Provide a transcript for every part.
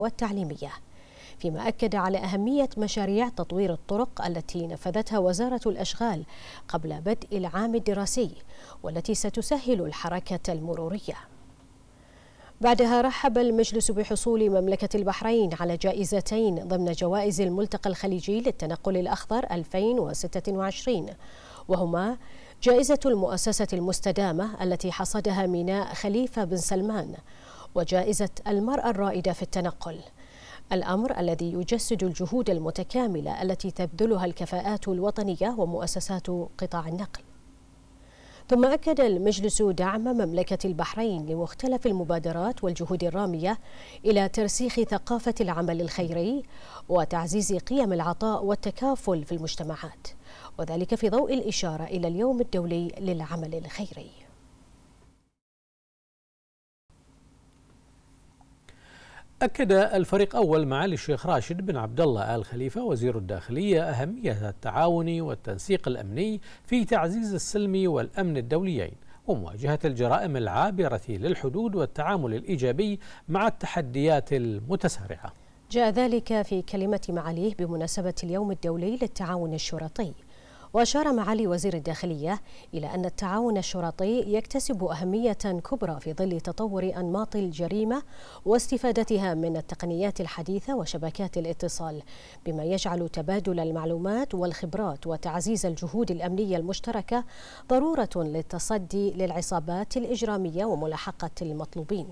والتعليمية، فيما أكد على أهمية مشاريع تطوير الطرق التي نفذتها وزارة الأشغال قبل بدء العام الدراسي والتي ستسهل الحركة المرورية. بعدها رحب المجلس بحصول مملكة البحرين على جائزتين ضمن جوائز الملتقى الخليجي للتنقل الأخضر 2026، وهما جائزة المؤسسة المستدامة التي حصدها ميناء خليفة بن سلمان، وجائزة المرأة الرائدة في التنقل، الأمر الذي يجسد الجهود المتكاملة التي تبذلها الكفاءات الوطنية ومؤسسات قطاع النقل. ثم أكد المجلس دعم مملكة البحرين لمختلف المبادرات والجهود الرامية إلى ترسيخ ثقافة العمل الخيري وتعزيز قيم العطاء والتكافل في المجتمعات، وذلك في ضوء الإشارة إلى اليوم الدولي للعمل الخيري. أكد الفريق أول معالي الشيخ راشد بن عبد الله آل خليفة وزير الداخلية أهمية التعاون والتنسيق الأمني في تعزيز السلم والأمن الدوليين ومواجهة الجرائم العابرة للحدود والتعامل الإيجابي مع التحديات المتسارعة. جاء ذلك في كلمة معاليه بمناسبة اليوم الدولي للتعاون الشرطي، وأشار معالي وزير الداخلية إلى أن التعاون الشرطي يكتسب أهمية كبرى في ظل تطور أنماط الجريمة واستفادتها من التقنيات الحديثة وشبكات الاتصال، بما يجعل تبادل المعلومات والخبرات وتعزيز الجهود الأمنية المشتركة ضرورة للتصدي للعصابات الإجرامية وملاحقة المطلوبين.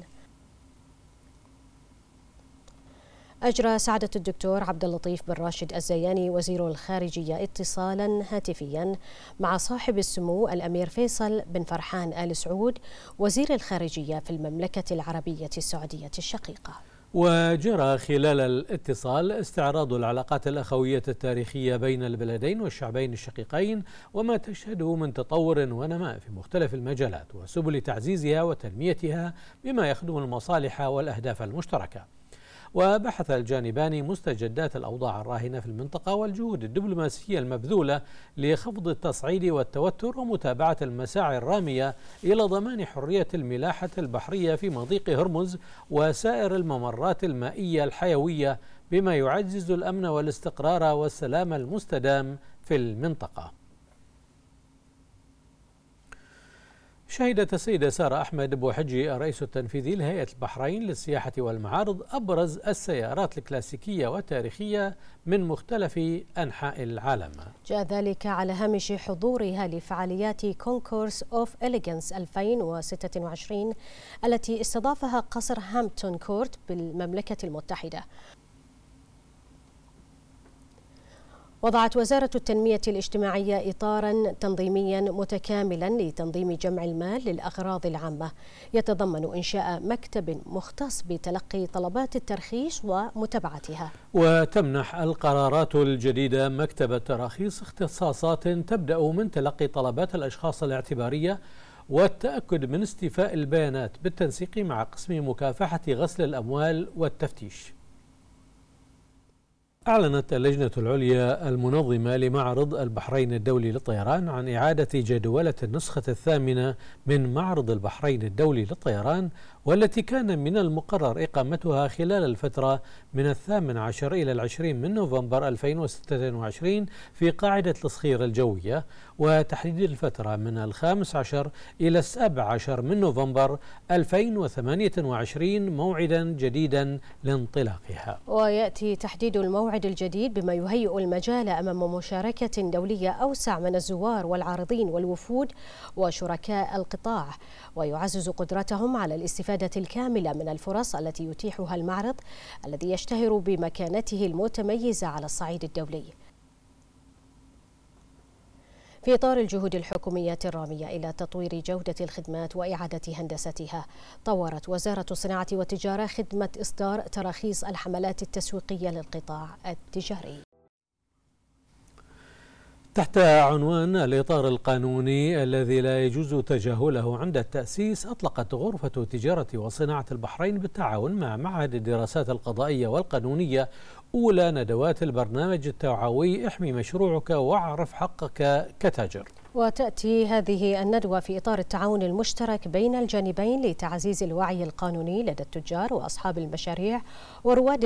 أجرى سعادة الدكتور عبد اللطيف بن راشد الزياني وزير الخارجية اتصالا هاتفيا مع صاحب السمو الأمير فيصل بن فرحان آل سعود وزير الخارجية في المملكة العربية السعودية الشقيقة. وجرى خلال الاتصال استعراض العلاقات الأخوية التاريخية بين البلدين والشعبين الشقيقين وما تشهده من تطور ونماء في مختلف المجالات وسبل تعزيزها وتنميتها بما يخدم المصالح والأهداف المشتركة. وبحث الجانبان مستجدات الأوضاع الراهنة في المنطقة والجهود الدبلوماسية المبذولة لخفض التصعيد والتوتر ومتابعة المساعي الرامية إلى ضمان حرية الملاحة البحرية في مضيق هرمز وسائر الممرات المائية الحيوية بما يعزز الأمن والاستقرار والسلام المستدام في المنطقة. شهدت السيدة سارة أحمد بوحجي الرئيس التنفيذي لهيئة البحرين للسياحة والمعارض أبرز السيارات الكلاسيكية والتاريخية من مختلف أنحاء العالم. جاء ذلك على هامش حضورها لفعاليات كونكورس أوف إليغانس 2026 التي استضافها قصر هامبتون كورت بالمملكة المتحدة. وضعت وزارة التنمية الاجتماعية إطاراً تنظيمياً متكاملاً لتنظيم جمع المال للأغراض العامة يتضمن إنشاء مكتب مختص بتلقي طلبات الترخيص ومتابعتها. وتمنح القرارات الجديدة مكتب التراخيص اختصاصات تبدأ من تلقي طلبات الأشخاص الاعتبارية والتأكد من استيفاء البيانات بالتنسيق مع قسم مكافحة غسل الأموال والتفتيش. أعلنت اللجنة العليا المنظمة لمعرض البحرين الدولي للطيران عن إعادة جدولة النسخة الثامنة من معرض البحرين الدولي للطيران، والتي كان من المقرر إقامتها خلال الفترة من 18 إلى 20 من نوفمبر 2026 في قاعدة الصخير الجوية، وتحديد الفترة من 15 إلى 17 من نوفمبر 2028 موعدا جديدا لانطلاقها. ويأتي تحديد الموعد الجديد بما يهيئ المجال أمام مشاركة دولية أوسع من الزوار والعارضين والوفود وشركاء القطاع، ويعزز قدرتهم على الاستفادة الكاملة من الفرص التي يتيحها المعرض الذي يشتهر بمكانته المتميزة على الصعيد الدولي. في إطار الجهود الحكومية الرامية إلى تطوير جودة الخدمات وإعادة هندستها، طورت وزارة الصناعة والتجارة خدمة إصدار تراخيص الحملات التسويقية للقطاع التجاري. تحت عنوان الإطار القانوني الذي لا يجوز تجاهله عند التأسيس، أطلقت غرفة تجارة وصناعة البحرين بالتعاون مع معهد الدراسات القضائية والقانونية أولى ندوات البرنامج التوعوي احمي مشروعك واعرف حقك كتاجر. وتأتي هذه الندوة في إطار التعاون المشترك بين الجانبين لتعزيز الوعي القانوني لدى التجار وأصحاب المشاريع ورواد